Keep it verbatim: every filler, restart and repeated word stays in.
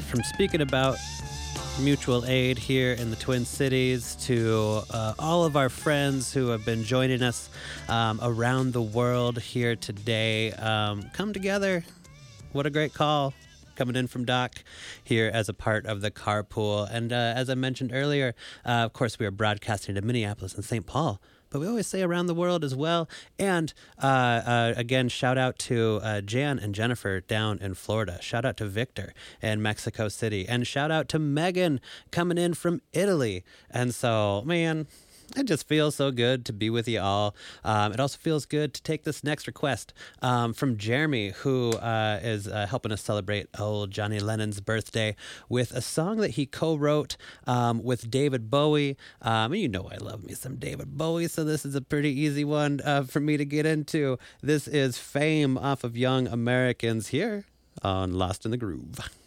from speaking about mutual aid here in the Twin Cities to uh, all of our friends who have been joining us um, around the world here today. Um, come together. What a great call. Coming in from Doc here as a part of the carpool. And uh, as I mentioned earlier, uh, of course, we are broadcasting to Minneapolis and Saint Paul, but we always say around the world as well. And uh, uh, again, shout out to uh, Jan and Jennifer down in Florida. Shout out to Victor in Mexico City. And shout out to Megan coming in from Italy. And so, man, it just feels so good to be with you all. Um, it also feels good to take this next request um, from Jeremy, who uh, is uh, helping us celebrate old Johnny Lennon's birthday with a song that he co-wrote um, with David Bowie. Um, and you know I love me some David Bowie, so this is a pretty easy one uh, for me to get into. This is Fame off of Young Americans here on Lost in the Groove.